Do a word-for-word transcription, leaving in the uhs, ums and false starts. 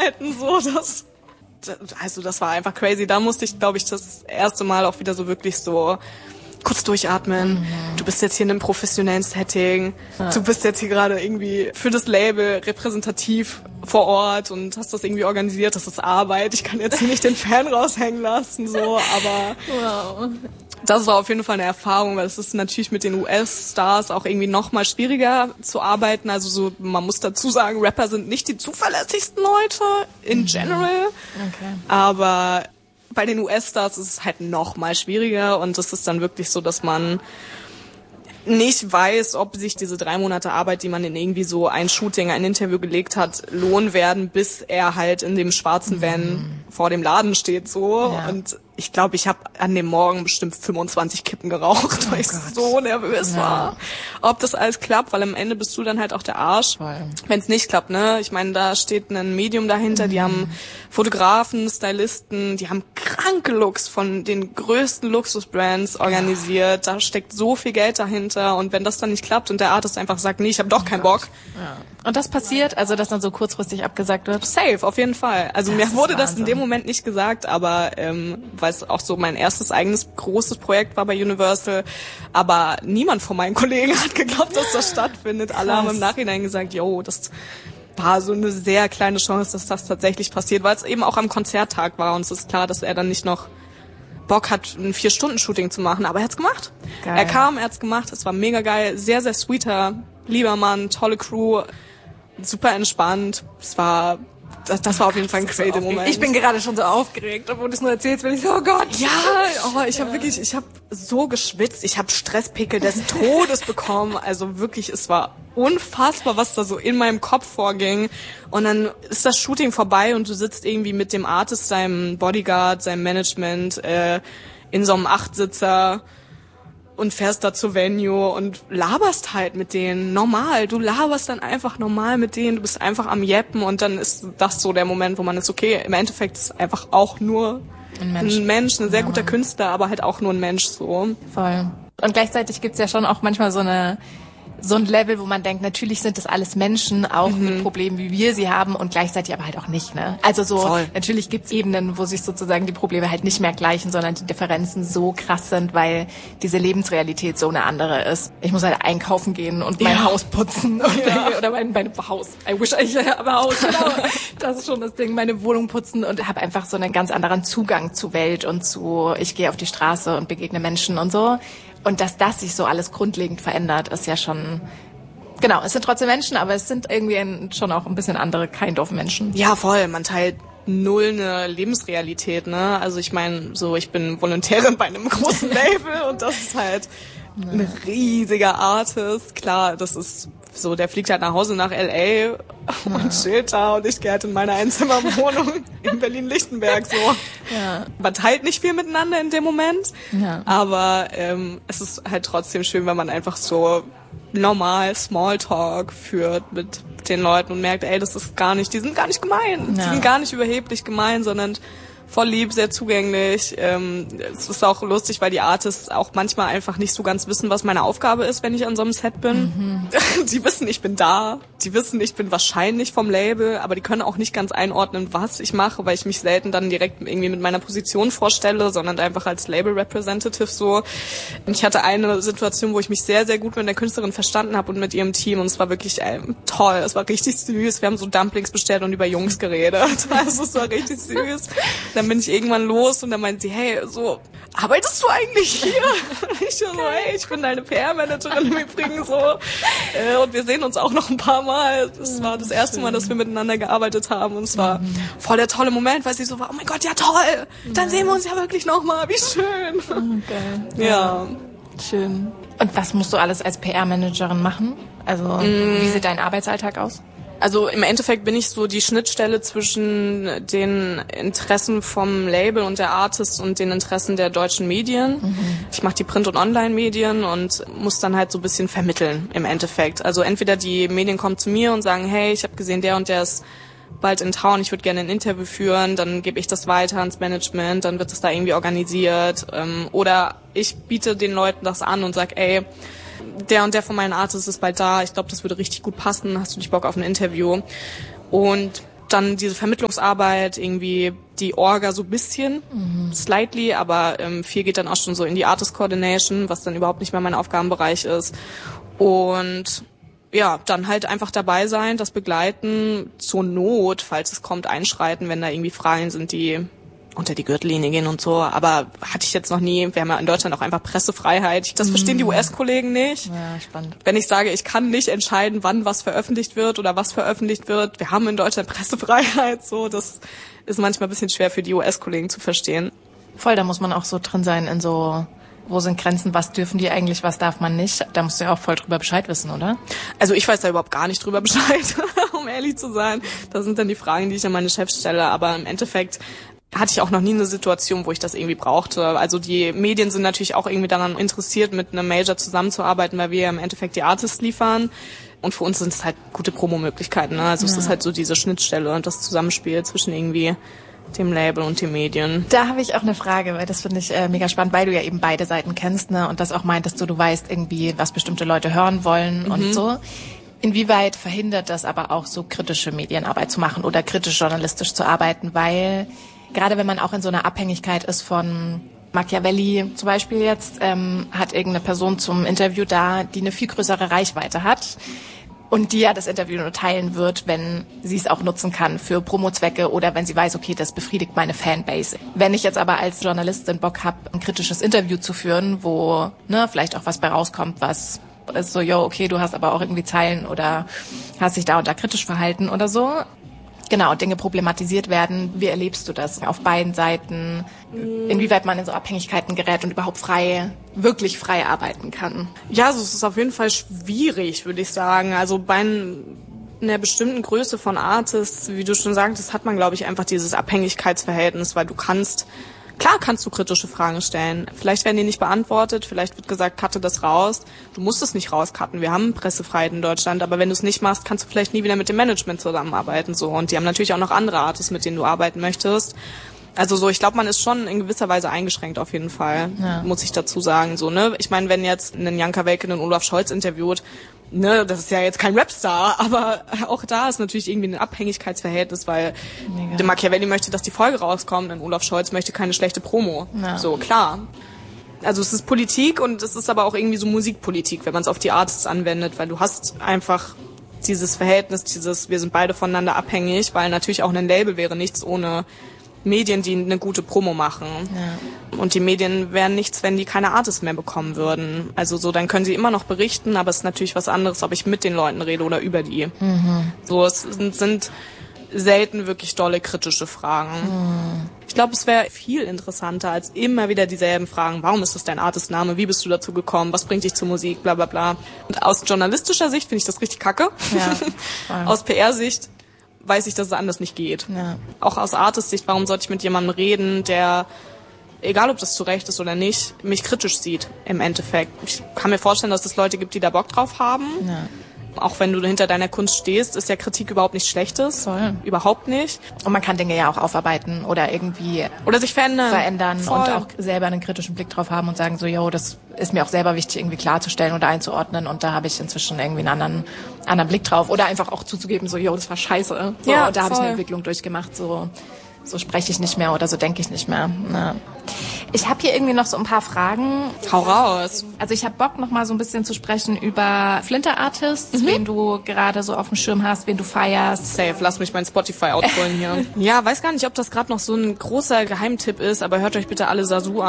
arbeiten, so, das, also das war einfach crazy. Da musste ich, glaube ich, das erste Mal auch wieder so wirklich so kurz durchatmen. Mhm. Du bist jetzt hier in einem professionellen Setting. Ja. Du bist jetzt hier gerade irgendwie für das Label repräsentativ vor Ort und hast das irgendwie organisiert. Das ist Arbeit. Ich kann jetzt hier nicht den Fan raushängen lassen, so, aber wow. Das war auf jeden Fall eine Erfahrung, weil es ist natürlich mit den U S-Stars auch irgendwie noch mal schwieriger zu arbeiten. Also so, man muss dazu sagen, Rapper sind nicht die zuverlässigsten Leute in general. Okay. Aber bei den U S-Stars ist es halt noch mal schwieriger und es ist dann wirklich so, dass man nicht weiß, ob sich diese drei Monate Arbeit, die man in irgendwie so ein Shooting, ein Interview gelegt hat, lohnen werden, bis er halt in dem schwarzen Van mhm. vor dem Laden steht, so. Ja. Und ich glaube, ich habe an dem Morgen bestimmt fünfundzwanzig Kippen geraucht, weil oh ich Gott. so nervös ja. war. Ob das alles klappt, weil am Ende bist du dann halt auch der Arsch. Wenn es nicht klappt, ne? Ich meine, da steht ein Medium dahinter, mhm. die haben Fotografen, Stylisten, die haben kranke Looks von den größten Luxusbrands organisiert. Ja. Da steckt so viel Geld dahinter und wenn das dann nicht klappt und der Artist einfach sagt, nee, ich habe doch oh keinen Gott. Bock. Ja. Und das passiert, also dass dann so kurzfristig abgesagt wird? Safe, auf jeden Fall. Also das mir wurde das in dem Moment nicht gesagt, aber ähm, weil es auch so mein erstes eigenes großes Projekt war bei Universal, aber niemand von meinen Kollegen hat geglaubt, dass das stattfindet. Krass. Alle haben im Nachhinein gesagt, yo, das war so eine sehr kleine Chance, dass das tatsächlich passiert, weil es eben auch am Konzerttag war und es ist klar, dass er dann nicht noch Bock hat, ein Vier-Stunden-Shooting zu machen, aber er hat's gemacht. Geil. Er kam, er hat's gemacht, es war mega geil, sehr, sehr sweeter, lieber Mann, tolle Crew, super entspannt. Es war, das, das war auf jeden Fall ein crazy so Moment. Ich bin gerade schon so aufgeregt, obwohl du es nur erzählst, bin ich so, oh Gott. Ja, oh, ich habe wirklich, ich habe so geschwitzt, ich habe Stresspickel des Todes bekommen. Also wirklich, es war unfassbar, was da so in meinem Kopf vorging. Und dann ist das Shooting vorbei und du sitzt irgendwie mit dem Artist, seinem Bodyguard, seinem Management äh, in so einem Achtsitzer und fährst da zur Venue und laberst halt mit denen normal. Du laberst dann einfach normal mit denen, du bist einfach am Jeppen und dann ist das so der Moment, wo man ist, okay, im Endeffekt ist einfach auch nur ein Mensch, ein, Mensch, ein sehr ja. guter Künstler, aber halt auch nur ein Mensch so. Voll. Und gleichzeitig gibt's ja schon auch manchmal so eine so ein Level, wo man denkt, natürlich sind das alles Menschen, auch mhm. mit Problemen, wie wir sie haben und gleichzeitig aber halt auch nicht, ne? Also so, Voll. Natürlich gibt's Ebenen, wo sich sozusagen die Probleme halt nicht mehr gleichen, sondern die Differenzen so krass sind, weil diese Lebensrealität so eine andere ist. Ich muss halt einkaufen gehen und mein ja. Haus putzen und ja. oder mein, mein Haus. I wish ich habe Haus, genau. Das ist schon das Ding, meine Wohnung putzen und habe einfach so einen ganz anderen Zugang zur Welt und zu, ich gehe auf die Straße und begegne Menschen und so. Und dass das sich so alles grundlegend verändert, ist ja schon, genau, es sind trotzdem Menschen, aber es sind irgendwie ein, schon auch ein bisschen andere kind of Menschen. Ja, voll, man teilt null eine Lebensrealität, ne? Also ich meine, so, ich bin Volontärin bei einem großen Label und das ist halt ja. ein riesiger Artist. Klar, das ist so, der fliegt halt nach Hause nach L A und ja. chillt da und ich gehe halt in meine Einzimmerwohnung in Berlin-Lichtenberg so. Ja. Man teilt nicht viel miteinander in dem Moment, ja. aber ähm, es ist halt trotzdem schön, wenn man einfach so normal Smalltalk führt mit den Leuten und merkt, ey, das ist gar nicht, die sind gar nicht gemein, ja. die sind gar nicht überheblich gemein, sondern voll lieb, sehr zugänglich. Ähm, es ist auch lustig, weil die Artists auch manchmal einfach nicht so ganz wissen, was meine Aufgabe ist, wenn ich an so einem Set bin. Mhm. Die wissen, ich bin da. Die wissen, ich bin wahrscheinlich vom Label, aber die können auch nicht ganz einordnen, was ich mache, weil ich mich selten dann direkt irgendwie mit meiner Position vorstelle, sondern einfach als Label-Representative so. Und ich hatte eine Situation, wo ich mich sehr, sehr gut mit der Künstlerin verstanden habe und mit ihrem Team und es war wirklich ey, toll. Es war richtig süß. Wir haben so Dumplings bestellt und über Jungs geredet. Also es war richtig süß. Dann bin ich irgendwann los und dann meint sie, hey, so, arbeitest du eigentlich hier? Ich so, hey, ich bin deine P R-Managerin im Übrigen so. Äh, und wir sehen uns auch noch ein paar Mal. Das war das erste Mal, dass wir miteinander gearbeitet haben und es war voll der tolle Moment, weil sie so war, oh mein Gott, ja toll, dann sehen wir uns ja wirklich nochmal, wie schön. Okay. Ja. Schön. Und was musst du alles als P R-Managerin machen? Also, mm. wie sieht dein Arbeitsalltag aus? Also im Endeffekt bin ich so die Schnittstelle zwischen den Interessen vom Label und der Artist und den Interessen der deutschen Medien. Mhm. Ich mache die Print- und Online-Medien und muss dann halt so ein bisschen vermitteln im Endeffekt. Also entweder die Medien kommen zu mir und sagen, hey, ich habe gesehen, der und der ist bald in Town, ich würde gerne ein Interview führen, dann gebe ich das weiter ans Management, dann wird das da irgendwie organisiert. Oder ich biete den Leuten das an und sag, ey, der und der von meinen Artists ist bald da, ich glaube, das würde richtig gut passen, hast du nicht Bock auf ein Interview? Und Dann diese Vermittlungsarbeit, irgendwie die Orga so ein bisschen, mhm. slightly, aber ähm, viel geht dann auch schon so in die Artist Coordination, was dann überhaupt nicht mehr mein Aufgabenbereich ist. Und ja, dann halt einfach dabei sein, das begleiten, zur Not, falls es kommt, einschreiten, wenn da irgendwie Fragen sind, die unter die Gürtellinie gehen und so. Aber hatte ich jetzt noch nie. Wir haben ja in Deutschland auch einfach Pressefreiheit. Das verstehen die U S-Kollegen nicht. Ja, spannend. Wenn ich sage, ich kann nicht entscheiden, wann was veröffentlicht wird oder was veröffentlicht wird. Wir haben in Deutschland Pressefreiheit. So, das ist manchmal ein bisschen schwer für die U S-Kollegen zu verstehen. Voll, da muss man auch so drin sein in so, wo sind Grenzen, was dürfen die eigentlich, was darf man nicht. Da musst du ja auch voll drüber Bescheid wissen, oder? Also ich weiß da überhaupt gar nicht drüber Bescheid, um ehrlich zu sein. Das sind dann die Fragen, die ich an meine Chefs stelle. Aber im Endeffekt hatte ich auch noch nie eine Situation, wo ich das irgendwie brauchte. Also die Medien sind natürlich auch irgendwie daran interessiert, mit einem Major zusammenzuarbeiten, weil wir ja im Endeffekt die Artists liefern. Und für uns sind es halt gute Promo-Möglichkeiten. Ne? Also ja. Es ist halt so diese Schnittstelle und das Zusammenspiel zwischen irgendwie dem Label und den Medien. Da habe ich auch eine Frage, weil das finde ich äh, mega spannend, weil du ja eben beide Seiten kennst, ne? Und das auch meintest, du, du weißt irgendwie, was bestimmte Leute hören wollen mhm. und so. Inwieweit verhindert das aber auch so kritische Medienarbeit zu machen oder kritisch journalistisch zu arbeiten? Weil gerade wenn man auch in so einer Abhängigkeit ist von Machiavelli zum Beispiel jetzt, ähm, hat irgendeine Person zum Interview da, die eine viel größere Reichweite hat und die ja das Interview nur teilen wird, wenn sie es auch nutzen kann für Promozwecke oder wenn sie weiß, okay, das befriedigt meine Fanbase. Wenn ich jetzt aber als Journalistin Bock habe, ein kritisches Interview zu führen, wo ne vielleicht auch was bei rauskommt, was ist so, yo, okay, du hast aber auch irgendwie Zeilen oder hast dich da und da kritisch verhalten oder so. Genau, Dinge problematisiert werden. Wie erlebst du das auf beiden Seiten? Inwieweit man in so Abhängigkeiten gerät und überhaupt frei, wirklich frei arbeiten kann? Ja, also es ist auf jeden Fall schwierig, würde ich sagen. Also bei einer bestimmten Größe von Artists, wie du schon sagtest, hat man, glaube ich, einfach dieses Abhängigkeitsverhältnis, weil du kannst, klar kannst du kritische Fragen stellen. Vielleicht werden die nicht beantwortet, vielleicht wird gesagt, cutte das raus. Du musst es nicht rauscutten. Wir haben Pressefreiheit in Deutschland, aber wenn du es nicht machst, kannst du vielleicht nie wieder mit dem Management zusammenarbeiten. So. Und die haben natürlich auch noch andere Artists, mit denen du arbeiten möchtest. Also so, ich glaube, man ist schon in gewisser Weise eingeschränkt auf jeden Fall, ja. Muss ich dazu sagen. So, ne? Ich meine, wenn jetzt ein Janka Welke einen Olaf Scholz interviewt, ne, das ist ja jetzt kein Rapstar, aber auch da ist natürlich irgendwie ein Abhängigkeitsverhältnis, weil Mega. Der Machiavelli möchte, dass die Folge rauskommt und Olaf Scholz möchte keine schlechte Promo. Ja. So, klar. Also es ist Politik und es ist aber auch irgendwie so Musikpolitik, wenn man es auf die Artists anwendet, weil du hast einfach dieses Verhältnis, dieses, wir sind beide voneinander abhängig, weil natürlich auch ein Label wäre nichts ohne Medien, die eine gute Promo machen. Ja. Und die Medien wären nichts, wenn die keine Artists mehr bekommen würden. Also so, dann können sie immer noch berichten, aber es ist natürlich was anderes, ob ich mit den Leuten rede oder über die. Mhm. So, es sind, sind selten wirklich dolle kritische Fragen. Mhm. Ich glaube, es wäre viel interessanter als immer wieder dieselben Fragen. Warum ist das dein Artistname? Wie bist du dazu gekommen? Was bringt dich zur Musik? Bla bla bla. Und aus journalistischer Sicht finde ich das richtig kacke. Ja, aus P R-Sicht weiß ich, dass es anders nicht geht. Ja. Auch aus Artist-Sicht, warum sollte ich mit jemandem reden, der, egal ob das zu Recht ist oder nicht, mich kritisch sieht im Endeffekt. Ich kann mir vorstellen, dass es Leute gibt, die da Bock drauf haben. Ja. Auch wenn du hinter deiner Kunst stehst, ist ja Kritik überhaupt nichts Schlechtes. Voll. Überhaupt nicht. Und man kann Dinge ja auch aufarbeiten oder irgendwie oder sich verändern, verändern und auch selber einen kritischen Blick drauf haben und sagen so, yo, das ist mir auch selber wichtig, irgendwie klarzustellen oder einzuordnen und da habe ich inzwischen irgendwie einen anderen, anderen Blick drauf. Oder einfach auch zuzugeben, so, yo, das war scheiße. So, ja, und da habe ich eine Entwicklung durchgemacht, so, so spreche ich nicht mehr oder so denke ich nicht mehr. Ja. Ich habe hier irgendwie noch so ein paar Fragen. Hau raus. Also ich habe Bock, noch mal so ein bisschen zu sprechen über Flinter-Artists, mhm. wen du gerade so auf dem Schirm hast, wen du feierst. Safe, lass mich mein Spotify outholen hier. Ja, weiß gar nicht, ob das gerade noch so ein großer Geheimtipp ist, aber hört euch bitte alle Sasu an.